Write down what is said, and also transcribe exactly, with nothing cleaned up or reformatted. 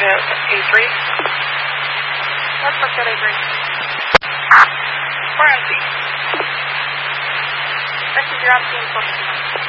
hit A three. Let's look at A three. We're on scene. This is your on scene.